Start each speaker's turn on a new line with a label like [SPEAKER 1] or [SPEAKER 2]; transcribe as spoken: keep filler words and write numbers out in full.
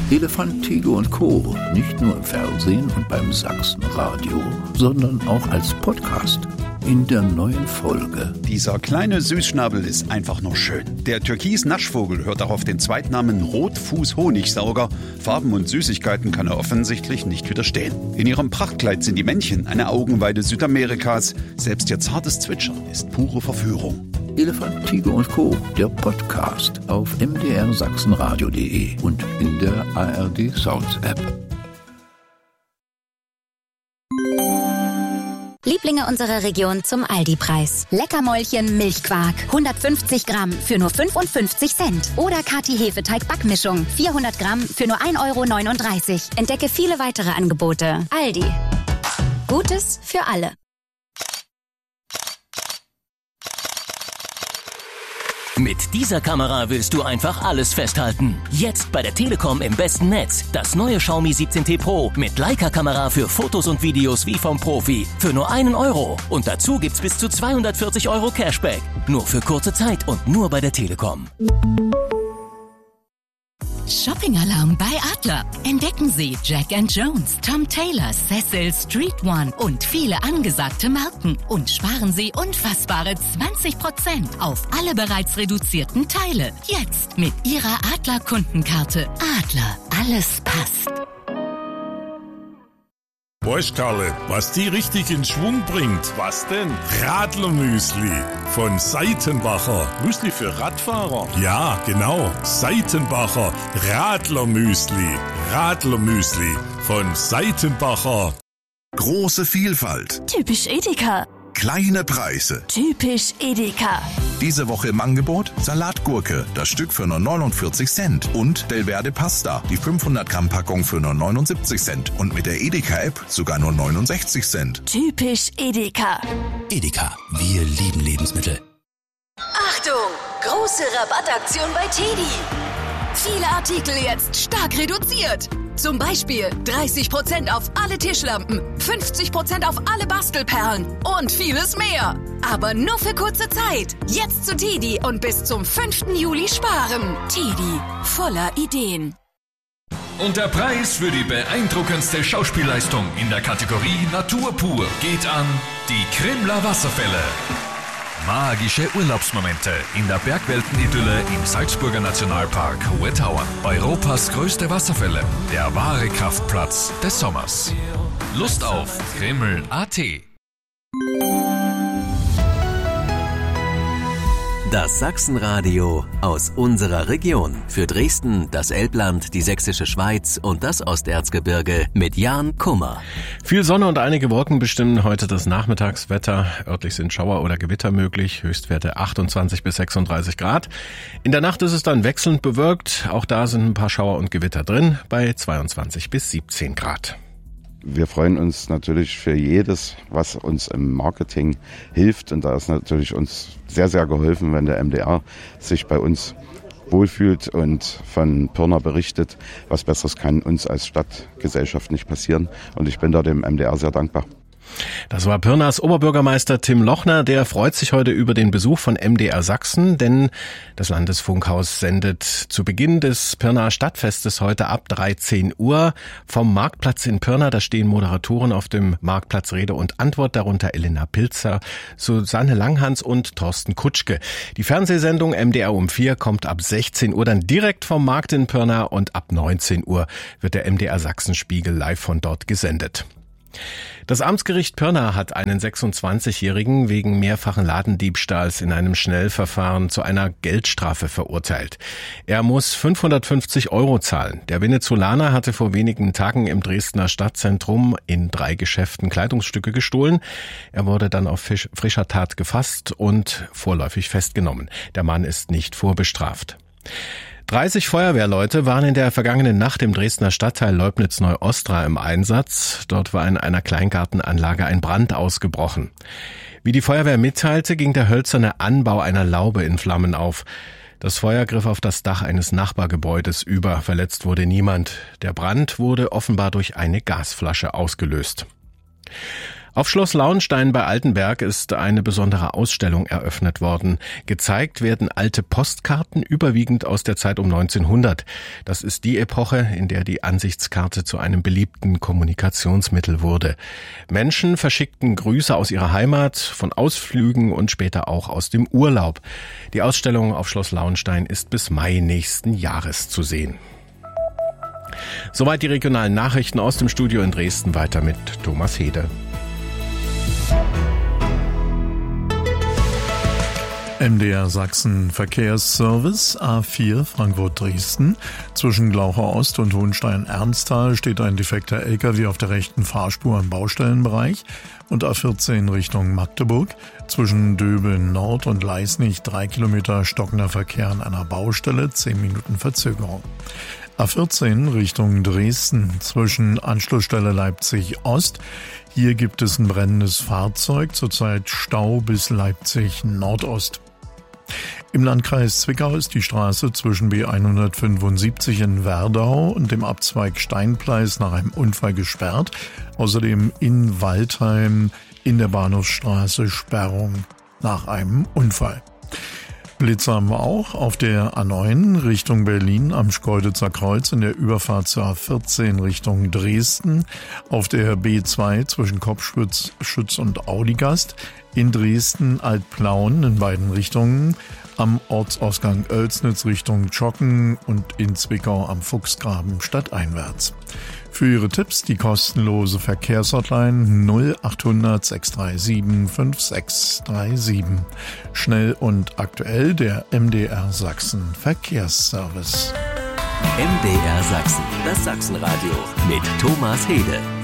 [SPEAKER 1] Elefant, Tiger und Co. Nicht nur im Fernsehen und beim Sachsenradio, sondern auch als Podcast. In der neuen Folge.
[SPEAKER 2] Dieser kleine Süßschnabel ist einfach nur schön. Der Türkis-Naschvogel hört auch auf den Zweitnamen Rotfuß-Honigsauger. Farben und Süßigkeiten kann er offensichtlich nicht widerstehen. In ihrem Prachtkleid sind die Männchen eine Augenweide Südamerikas. Selbst ihr zartes Zwitschern ist pure Verführung.
[SPEAKER 1] Elefant, Tiger und Co., der Podcast auf m d r sachsenradio punkt d e und in der A R D Sounds App.
[SPEAKER 3] Lieblinge unserer Region zum Aldi-Preis. Leckermäulchen Milchquark, hundertfünfzig Gramm für nur fünfundfünfzig Cent. Oder Kati Hefeteig-Backmischung, vierhundert Gramm für nur ein Euro neununddreißig. Entdecke viele weitere Angebote. Aldi. Gutes für alle.
[SPEAKER 4] Mit dieser Kamera willst du einfach alles festhalten. Jetzt bei der Telekom im besten Netz. Das neue Xiaomi siebzehn T Pro mit Leica-Kamera für Fotos und Videos wie vom Profi. Für nur einen Euro. Und dazu gibt's bis zu zweihundertvierzig Euro Cashback. Nur für kurze Zeit und nur bei der Telekom.
[SPEAKER 5] Shopping-Alarm bei Adler. Entdecken Sie Jack and Jones, Tom Taylor, Cecil, Street One und viele angesagte Marken. Und sparen Sie unfassbare zwanzig Prozent auf alle bereits reduzierten Teile. Jetzt mit Ihrer Adler-Kundenkarte. Adler, alles passt.
[SPEAKER 6] Weißt Karle, was die richtig in Schwung bringt? Was denn? Radlermüsli von Seitenbacher. Müsli für Radfahrer? Ja, genau. Seitenbacher Radlermüsli. Radlermüsli von Seitenbacher.
[SPEAKER 7] Große Vielfalt.
[SPEAKER 5] Typisch Edeka.
[SPEAKER 7] Kleine Preise.
[SPEAKER 5] Typisch Edeka.
[SPEAKER 7] Diese Woche im Angebot Salatgurke, das Stück für nur neunundvierzig Cent. Und Delverde Pasta, die fünfhundert Gramm Packung für nur neunundsiebzig Cent. Und mit der Edeka-App sogar nur neunundsechzig Cent.
[SPEAKER 5] Typisch Edeka.
[SPEAKER 8] Edeka, wir lieben Lebensmittel.
[SPEAKER 9] Achtung, große Rabattaktion bei Teddy. Viele Artikel jetzt stark reduziert. Zum Beispiel dreißig Prozent auf alle Tischlampen, fünfzig Prozent auf alle Bastelperlen und vieles mehr. Aber nur für kurze Zeit. Jetzt zu Teddy und bis zum fünften Juli sparen. Teddy, voller Ideen.
[SPEAKER 10] Und der Preis für die beeindruckendste Schauspielleistung in der Kategorie Natur pur geht an die Krimler Wasserfälle. Magische Urlaubsmomente in der Bergweltenidylle im Salzburger Nationalpark Hohe Tauern. Europas größte Wasserfälle, der wahre Kraftplatz des Sommers. Lust auf Krimml punkt a t.
[SPEAKER 4] Das Sachsenradio aus unserer Region. Für Dresden, das Elbland, die Sächsische Schweiz und das Osterzgebirge mit Jan Kummer.
[SPEAKER 11] Viel Sonne und einige Wolken bestimmen heute das Nachmittagswetter. Örtlich sind Schauer oder Gewitter möglich. Höchstwerte achtundzwanzig bis sechsunddreißig Grad. In der Nacht ist es dann wechselnd bewölkt. Auch da sind ein paar Schauer und Gewitter drin bei zweiundzwanzig bis siebzehn Grad.
[SPEAKER 12] Wir freuen uns natürlich für jedes, was uns im Marketing hilft. Und da ist natürlich uns sehr, sehr geholfen, wenn der M D R sich bei uns wohlfühlt und von Pirna berichtet. Was Besseres kann uns als Stadtgesellschaft nicht passieren. Und ich bin da dem M D R sehr dankbar.
[SPEAKER 11] Das war Pirnas Oberbürgermeister Tim Lochner, der freut sich heute über den Besuch von M D R Sachsen, denn das Landesfunkhaus sendet zu Beginn des Pirnaer Stadtfestes heute ab dreizehn Uhr vom Marktplatz in Pirna. Da stehen Moderatoren auf dem Marktplatz Rede und Antwort, darunter Elena Pilzer, Susanne Langhans und Thorsten Kutschke. Die Fernsehsendung M D R um vier kommt ab sechzehn Uhr dann direkt vom Markt in Pirna und ab neunzehn Uhr wird der M D R Sachsenspiegel live von dort gesendet. Das Amtsgericht Pirna hat einen sechsundzwanzigjährigen wegen mehrfachen Ladendiebstahls in einem Schnellverfahren zu einer Geldstrafe verurteilt. Er muss fünfhundertfünfzig Euro zahlen. Der Venezolaner hatte vor wenigen Tagen im Dresdner Stadtzentrum in drei Geschäften Kleidungsstücke gestohlen. Er wurde dann auf frischer Tat gefasst und vorläufig festgenommen. Der Mann ist nicht vorbestraft. dreißig Feuerwehrleute waren in der vergangenen Nacht im Dresdner Stadtteil Leubnitz-Neu-Ostra im Einsatz. Dort war in einer Kleingartenanlage ein Brand ausgebrochen. Wie die Feuerwehr mitteilte, ging der hölzerne Anbau einer Laube in Flammen auf. Das Feuer griff auf das Dach eines Nachbargebäudes über. Verletzt wurde niemand. Der Brand wurde offenbar durch eine Gasflasche ausgelöst. Auf Schloss Lauenstein bei Altenberg ist eine besondere Ausstellung eröffnet worden. Gezeigt werden alte Postkarten, überwiegend aus der Zeit um neunzehnhundert. Das ist die Epoche, in der die Ansichtskarte zu einem beliebten Kommunikationsmittel wurde. Menschen verschickten Grüße aus ihrer Heimat, von Ausflügen und später auch aus dem Urlaub. Die Ausstellung auf Schloss Lauenstein ist bis Mai nächsten Jahres zu sehen. Soweit die regionalen Nachrichten aus dem Studio in Dresden. Weiter mit Thomas Hede.
[SPEAKER 13] M D R Sachsen Verkehrsservice A vier Frankfurt-Dresden. Zwischen Glauchau Ost und Hohenstein-Ernsthal steht ein defekter L K W auf der rechten Fahrspur im Baustellenbereich. Und A vierzehn Richtung Magdeburg. Zwischen Döbeln Nord und Leisnig drei Kilometer stockender Verkehr an einer Baustelle, zehn Minuten Verzögerung. A vierzehn Richtung Dresden zwischen Anschlussstelle Leipzig Ost. Hier gibt es ein brennendes Fahrzeug, zurzeit Stau bis Leipzig Nordost. Im Landkreis Zwickau ist die Straße zwischen B hundertfünfundsiebzig in Werdau und dem Abzweig Steinpleis nach einem Unfall gesperrt. Außerdem in Waldheim in der Bahnhofsstraße Sperrung nach einem Unfall. Blitzer haben wir auch auf der A neun Richtung Berlin am Schkeuditzer Kreuz in der Überfahrt zur A vierzehn Richtung Dresden, auf der B zwei zwischen Kopfschütz Schütz und Audigast, in Dresden Altplauen in beiden Richtungen, am Ortsausgang Oelsnitz Richtung Tschocken und in Zwickau am Fuchsgraben stadteinwärts. Für Ihre Tipps die kostenlose Verkehrshotline null achthundert sechs drei sieben fünf sechs drei sieben. Schnell und aktuell der M D R Sachsen Verkehrsservice.
[SPEAKER 4] M D R Sachsen, das Sachsenradio mit Thomas Hede.